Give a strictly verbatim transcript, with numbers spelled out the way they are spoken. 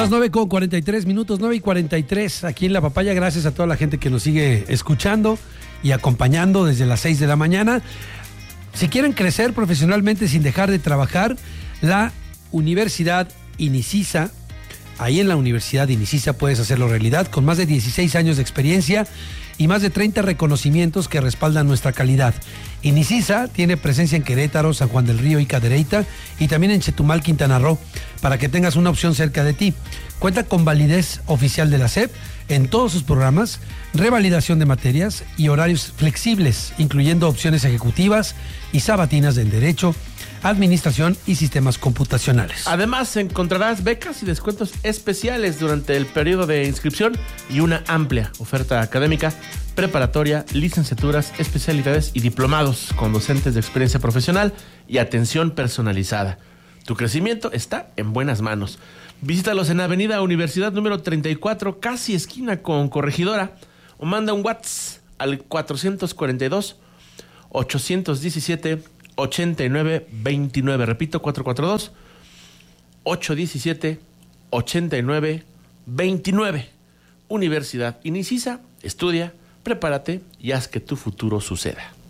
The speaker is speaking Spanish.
las nueve con cuarenta y tres minutos, nueve y cuarenta y tres aquí en La Papaya. Gracias a toda la gente que nos sigue escuchando y acompañando desde las seis de la mañana. Si quieren crecer profesionalmente sin dejar de trabajar, la Universidad Inicisa, ahí en la Universidad Inicisa puedes hacerlo realidad con más de dieciséis años de experiencia y más de treinta reconocimientos que respaldan nuestra calidad. Inicisa tiene presencia en Querétaro, San Juan del Río y Cadereyta y también en Chetumal, Quintana Roo, para que tengas una opción cerca de ti. Cuenta con validez oficial de la S E P en todos sus programas, revalidación de materias y horarios flexibles, incluyendo opciones ejecutivas y sabatinas en Derecho, Administración y Sistemas Computacionales. Además, encontrarás becas y descuentos especiales durante el periodo de inscripción y una amplia oferta académica, preparatoria, licenciaturas, especialidades y diplomados con docentes de experiencia profesional y atención personalizada. Tu crecimiento está en buenas manos. Visítalos en Avenida Universidad número treinta y cuatro, casi esquina con Corregidora, o manda un WhatsApp al cuatrocientos cuarenta y dos, ochocientos diecisiete, ochenta y nueve veintinueve. Repito, cuatrocientos cuarenta y dos, ochocientos diecisiete, ochenta y nueve veintinueve. Universidad Inicisa, estudia, prepárate y haz que tu futuro suceda.